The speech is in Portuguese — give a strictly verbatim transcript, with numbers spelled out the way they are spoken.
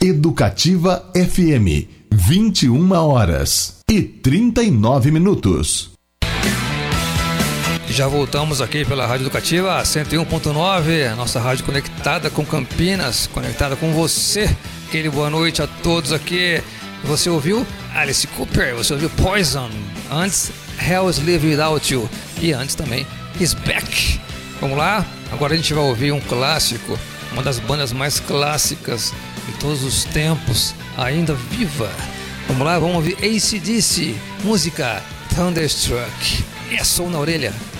Educativa F M, vinte e uma horas e trinta e nove minutos. Já voltamos aqui pela Rádio Educativa cento e um ponto nove, a nossa rádio conectada com Campinas, conectada com você. Aquele boa noite a todos aqui. Você ouviu Alice Cooper, você ouviu Poison, antes Hell's Live Without You e antes também He's Back. Vamos lá? Agora a gente vai ouvir um clássico, uma das bandas mais clássicas de todos os tempos, ainda viva. Vamos lá, vamos ouvir A C/D C, música Thunderstruck. É som na orelha.